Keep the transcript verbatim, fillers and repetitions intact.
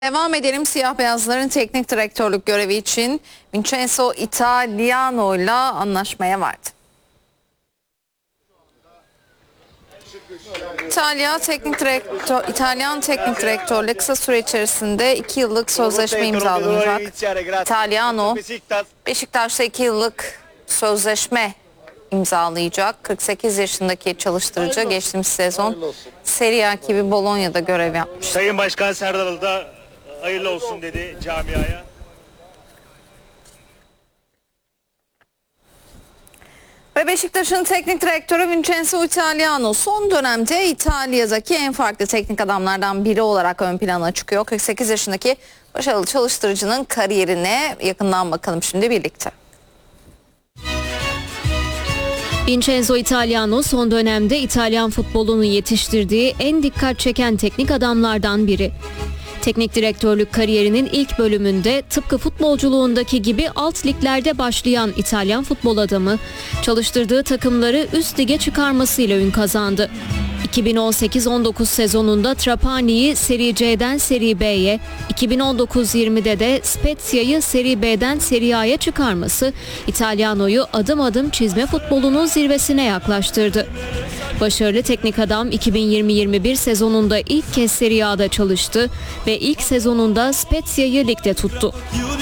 Devam edelim. Siyah beyazların teknik direktörlük görevi için Vincenzo Italiano ile anlaşmaya vardı. İtalya teknik direktör, İtalyan teknik direktörle kısa süre içerisinde iki yıllık sözleşme imzalanacak. Italiano Beşiktaş'ta iki yıllık sözleşme imzalayacak. kırk sekiz yaşındaki çalıştırıcı geçtiğimiz sezon Serie A ekibi Bologna'da görev yapmış. Sayın Başkan Serdal da hayırlı olsun dedi camiaya. Ve Beşiktaş'ın teknik direktörü Vincenzo Italiano son dönemde İtalya'daki en farklı teknik adamlardan biri olarak ön plana çıkıyor. kırk sekiz yaşındaki başarılı çalıştırıcının kariyerine yakından bakalım şimdi birlikte. Vincenzo Italiano son dönemde İtalyan futbolunu yetiştirdiği en dikkat çeken teknik adamlardan biri. Teknik direktörlük kariyerinin ilk bölümünde tıpkı futbolculuğundaki gibi alt liglerde başlayan İtalyan futbol adamı çalıştırdığı takımları üst lige çıkarmasıyla ün kazandı. iki bin on sekiz on dokuz sezonunda Trapani'yi Serie C'den Serie B'ye, iki bin on dokuz yirmide de Spezia'yı Serie B'den Serie A'ya çıkarması İtalyano'yu adım adım çizme futbolunun zirvesine yaklaştırdı. Başarılı teknik adam iki bin yirmi yirmi bir sezonunda ilk kez Serie A'da çalıştı ve ilk sezonunda Spezia'yı ligde tuttu.